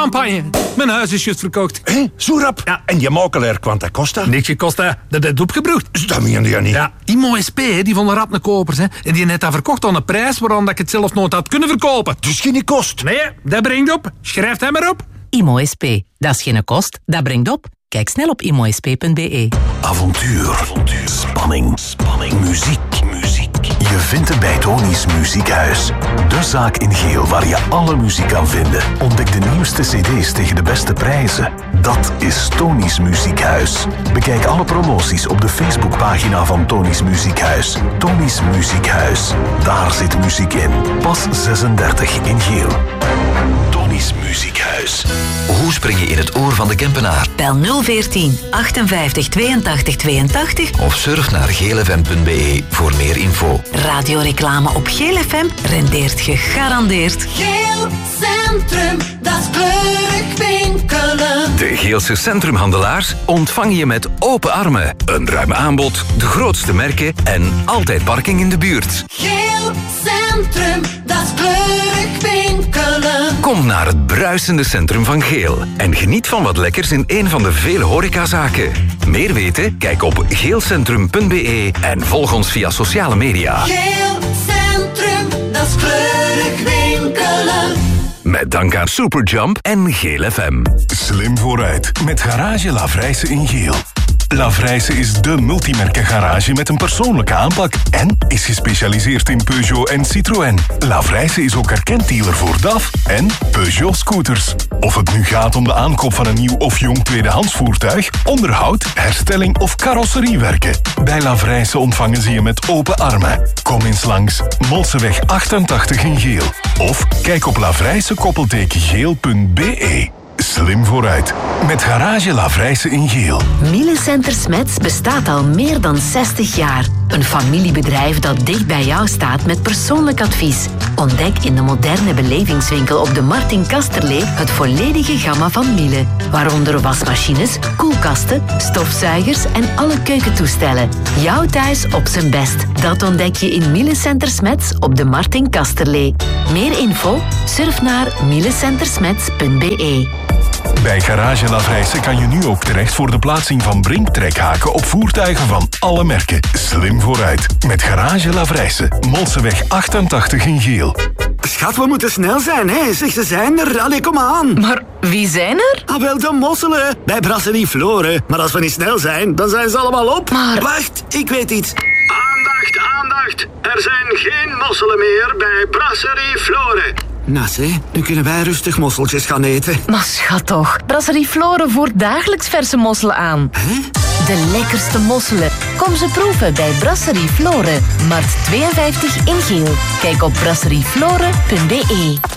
campagne. Mijn huis is juist verkocht. Hé, zo rap? Ja. En je makelaar, quanta costa? Niks gekost, hè. Dat is opgebrocht. Dat meen je niet. Ja, Imo SP, die vonden rap een kopers, hè. En die net dat verkocht aan een prijs waarom dat ik het zelf nooit had kunnen verkopen. Dus geen kost. Nee, dat brengt op. Schrijf hem maar op. Imo SP. Dat is geen kost, dat brengt op. Kijk snel op imosp.be. Avontuur. Spanning. Muziek. Je vindt het bij Tony's Muziekhuis. De zaak in geel waar je alle muziek kan vinden. Ontdek de nieuwste cd's tegen de beste prijzen. Dat is Tony's Muziekhuis. Bekijk alle promoties op de Facebookpagina van Tony's Muziekhuis. Tony's Muziekhuis. Daar zit muziek in. Pas 36 in geel. Tony's Muziekhuis. Hoe spring je in het oor van de Kempenaar? Bel 014 58 82 82. Of surf naar geelfm.be voor meer info. Radioreclame op Geel FM rendeert gegarandeerd. Geel Centrum, dat is kleurig winkelen. De Geelse centrumhandelaars ontvangen je met open armen. Een ruim aanbod, de grootste merken en altijd parking in de buurt. Geel Centrum, dat is kleurig winkelen. Kom naar het bruisende centrum van Geel en geniet van wat lekkers in een van de vele horecazaken. Meer weten? Kijk op geelcentrum.be en volg ons via sociale media. Geel Centrum, dat is kleurig winkelen. Met dank aan Superjump en Geel FM. Slim vooruit met Garage Lavrijse in geel. Lavrijse is de multimerken garage met een persoonlijke aanpak en is gespecialiseerd in Peugeot en Citroën. Lavrijse is ook erkend dealer voor DAF en Peugeot scooters. Of het nu gaat om de aankoop van een nieuw of jong tweedehands voertuig, onderhoud, herstelling of carrosseriewerken. Bij Lavrijse ontvangen ze je met open armen. Kom eens langs, Molseweg 88 in geel. Of kijk op lavrijse-geel.be. Slim vooruit met Garage Lavrijse in geel. Miele Center Smets bestaat al meer dan 60 jaar. Een familiebedrijf dat dicht bij jou staat met persoonlijk advies. Ontdek in de moderne belevingswinkel op de Markt in Kasterlee het volledige gamma van Miele. Waaronder wasmachines, koelkasten, stofzuigers en alle keukentoestellen. Jouw thuis op zijn best. Dat ontdek je in Miele Center Smets op de Markt in Kasterlee. Meer info? Surf naar mielecentersmets.be. Bij Garage Lavrijse kan je nu ook terecht voor de plaatsing van brinktrekhaken op voertuigen van alle merken. Slim vooruit met Garage Lavrijse. Molseweg 88 in geel. Schat, we moeten snel zijn, hè? Zeg, ze zijn er. Allee, kom aan. Maar wie zijn er? Ah, wel, de mosselen. Bij Brasserie Floren. Maar als we niet snel zijn, dan zijn ze allemaal op. Maar... Wacht, ik weet iets. Aandacht. Er zijn geen mosselen meer bij Brasserie Floren. Nasse, nu kunnen wij rustig mosseltjes gaan eten. Maar schat toch, Brasserie Floren voert dagelijks verse mosselen aan. Hè? De lekkerste mosselen. Kom ze proeven bij Brasserie Floren. Markt 52 in geel. Kijk op brasseriefloren.be.